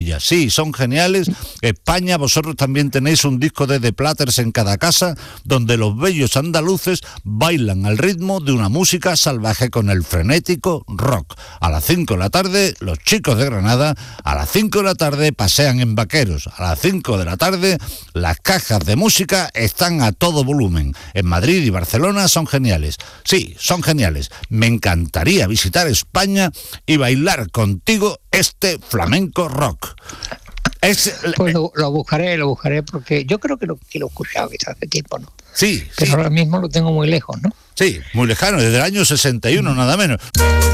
maravilla. Sí, son geniales. España, vosotros también tenéis un disco de The Platters en cada casa, donde los bellos andaluces bailan al ritmo de una música salvaje con el frenético rock. A las 5 de la tarde, los chicos de Granada, a las 5 de la tarde pasean en vaqueros. A las 5 de la tarde, las cajas de música están a todo volumen. En Madrid y Barcelona son geniales. Sí, son geniales. Me encantaría visitar España y bailar contigo este flamenco rock. Pues lo buscaré porque yo creo que lo he escuchado quizás hace tiempo, ¿no? Sí, pero ahora mismo lo tengo muy lejos, ¿no? Sí, muy lejano, desde el año 61, nada menos.